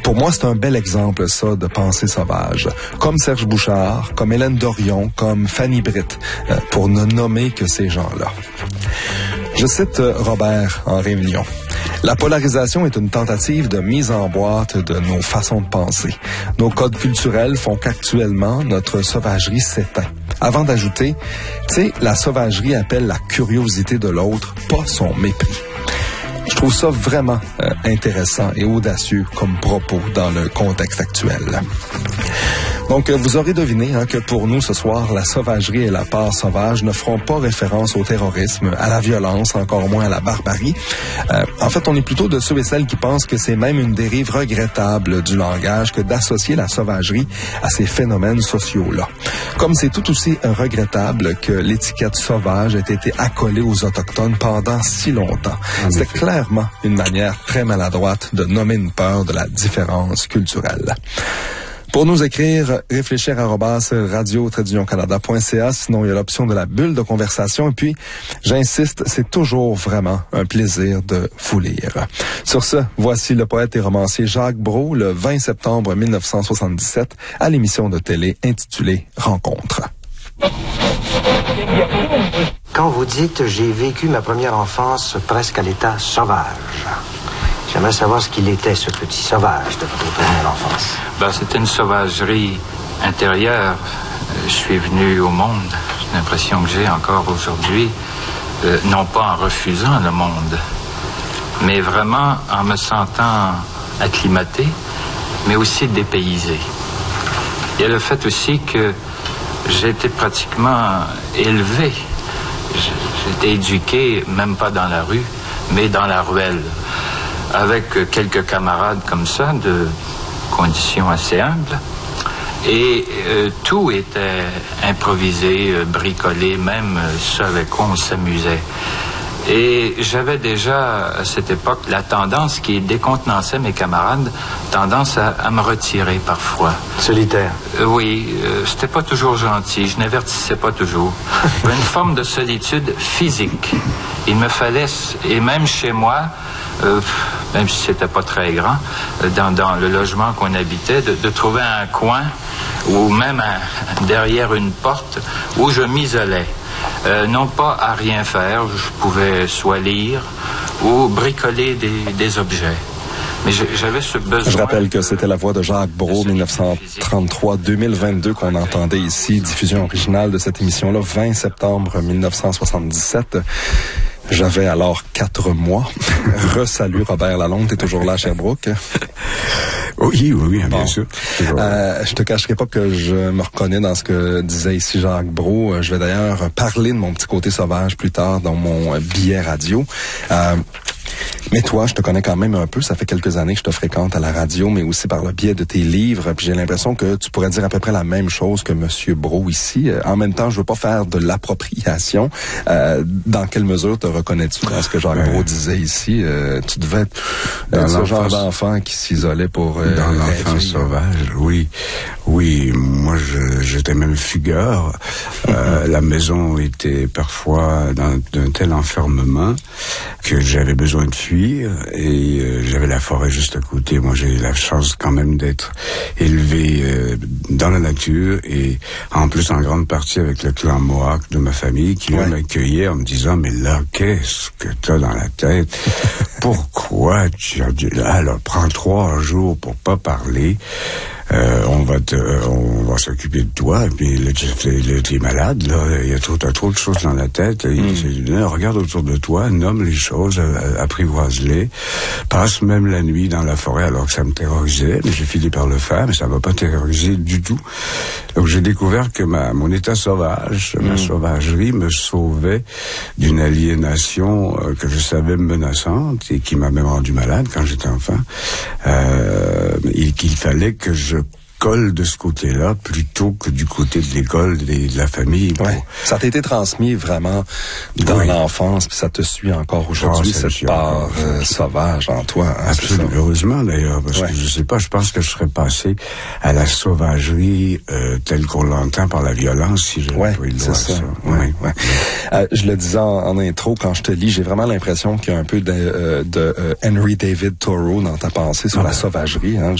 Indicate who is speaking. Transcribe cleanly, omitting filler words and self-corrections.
Speaker 1: Pour moi, c'est un bel exemple, ça, de pensée sauvage. Comme Serge Bouchard, comme Hélène Dorion, comme Fanny Britt, pour ne nommer que ces gens-là. Je cite Robert en réunion. La polarisation est une tentative de mise en boîte de nos façons de penser. Nos codes culturels font qu'actuellement, notre sauvagerie s'éteint. Avant d'ajouter, tu sais, la sauvagerie appelle la curiosité de l'autre, pas son mépris. Je trouve ça vraiment intéressant et audacieux comme propos dans le contexte actuel. Donc, vous aurez deviné que pour nous, ce soir, la sauvagerie et la part sauvage ne feront pas référence au terrorisme, à la violence, encore moins à la barbarie. En fait, on est plutôt de ceux et celles qui pensent que c'est même une dérive regrettable du langage que d'associer la sauvagerie à ces phénomènes sociaux-là. Comme c'est tout aussi regrettable que l'étiquette sauvage ait été accolée aux Autochtones pendant si longtemps. C'était clairement une manière très maladroite de nommer une peur de la différence culturelle. Pour nous écrire, réfléchir@radio-canada.ca. Sinon, il y a l'option de la bulle de conversation. Et puis, j'insiste, c'est toujours vraiment un plaisir de vous lire. Sur ce, voici le poète et romancier Jacques Brault, le 20 septembre 1977, à l'émission de télé intitulée Rencontre.
Speaker 2: Quand vous dites « j'ai vécu ma première enfance presque à l'état sauvage », j'aimerais savoir ce qu'il était, ce petit sauvage de votre première enfance.
Speaker 3: C'était une sauvagerie intérieure. Je suis venu au monde, j'ai l'impression que j'ai encore aujourd'hui, non pas en refusant le monde, mais vraiment en me sentant acclimaté, mais aussi dépaysé. Il y a le fait aussi que j'ai été pratiquement élevé. J'ai été éduqué, même pas dans la rue, mais dans la ruelle, avec quelques camarades comme ça, de conditions assez humbles. Et tout était improvisé, bricolé, même ceux avec quoi on s'amusait. Et j'avais déjà, à cette époque, la tendance qui décontenançait mes camarades, tendance à me retirer parfois.
Speaker 2: Solitaire?
Speaker 3: Oui, c'était pas toujours gentil, je n'avertissais pas toujours. Une forme de solitude physique. Il me fallait, et même chez moi, même si c'était pas très grand, dans le logement qu'on habitait, de trouver un coin ou même derrière une porte où je m'isolais. Non pas à rien faire, je pouvais soit lire ou bricoler des objets. Mais j'avais ce besoin...
Speaker 1: Je rappelle que c'était la voix de Jacques Brault, 1933-2022, qu'on entendait ici, diffusion originale de cette émission-là, 20 septembre 1977. J'avais alors 4 mois. Re-salut Robert Lalonde, t'es toujours là à Sherbrooke?
Speaker 4: Oui, bien sûr.
Speaker 1: Je te cacherai pas que je me reconnais dans ce que disait ici Jacques Brault. Je vais d'ailleurs parler de mon petit côté sauvage plus tard dans mon billet radio. Mais toi, je te connais quand même un peu. Ça fait quelques années que je te fréquente à la radio, mais aussi par le biais de tes livres. Puis j'ai l'impression que tu pourrais dire à peu près la même chose que Monsieur Brault ici. En même temps, je veux pas faire de l'appropriation. Dans quelle mesure te reconnais-tu dans ce que Jacques Brault disait ici? Tu devais être ce genre d'enfant qui s'isolait pour...
Speaker 4: dans l'enfance sauvage, oui. Oui, moi, j'étais même fugueur. La maison était parfois d'un tel enfermement que j'avais besoin de fuir et j'avais la forêt juste à côté. Moi, j'ai eu la chance quand même d'être élevé dans la nature et en plus en grande partie avec le clan Mohawk de ma famille qui m'accueillait en me disant « Mais là, qu'est-ce que t'as dans la tête? Pourquoi tu as dit là? Alors, prends 3 jours pour pas parler. On va s'occuper de toi, et puis là, t'es malade, là, t'as trop de choses dans la tête, regarde autour de toi, nomme les choses, apprivoise-les, passe même la nuit dans la forêt alors que ça me terrorisait, mais j'ai fini par le faire, mais ça m'a pas terrorisé du tout. Donc j'ai découvert que mon état sauvage, ma sauvagerie me sauvait d'une aliénation que je savais menaçante et qui m'a même rendu malade quand j'étais enfant, et qu'il fallait que je colle de ce côté-là plutôt que du côté de l'école, de la famille.
Speaker 1: Ouais. Ça t'a été transmis vraiment dans l'enfance, puis ça te suit encore aujourd'hui, cette part sauvage en toi. Hein,
Speaker 4: absolument. Heureusement d'ailleurs, parce que je sais pas, je pense que je serais passé à la sauvagerie telle qu'on l'entend par la violence si j'avais pas eu le droit à ça.
Speaker 1: Je le disais en intro, quand je te lis, j'ai vraiment l'impression qu'il y a un peu de Henry David Thoreau dans ta pensée sur la sauvagerie. Hein.